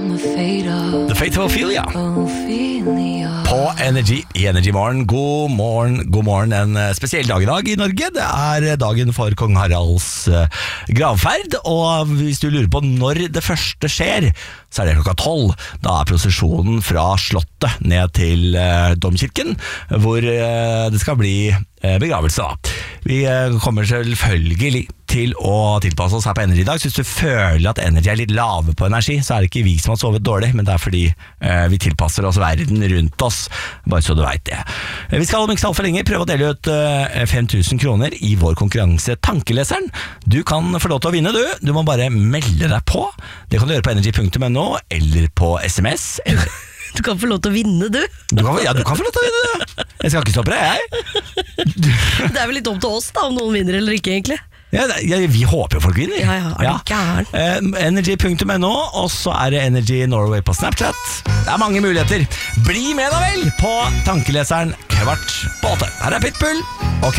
The Fate of Ophelia på Energy i Energy Morgen. God morgen. En spesiell dag i dag i Norge. Det er dagen for kong Haralds gravferd. Og hvis du lurer på når det første skjer, så er det klokka 12. Da er prosesjonen fra slottet ned til domkirken, hvor det skal bli begravelse da. Vi kommer selvfølgelig til å tilpasse oss her på Energy i dag. Så hvis du føler at Energy er litt lave på energi, så er det ikke vi som har sovet dårlig, men det er fordi vi tilpasser oss verden rundt oss, bare så du vet det. Vi skal om ikke så alt for lenge prøve å dele ut 5000 kroner i vår konkurranse Tankeleseren. Du kan få lov til å vinne, du må bare melde deg på. Det kan du gjøre på energy.no eller på SMS eller Du kan få lov til å vinne, du. Du kan få lov til å vinne, du. Jeg skal ikke stoppe deg, jeg. Det er vel litt opp til oss da, om noen vinner eller ikke, egentlig. Ja, vi håper jo folk vinner. Ja, gæren. Energy.no, og så er det Energy Norway på Snapchat. Det er mange muligheter. Bli med da vel på Tankeleseren 7:15. Her er Pitbull. Ok.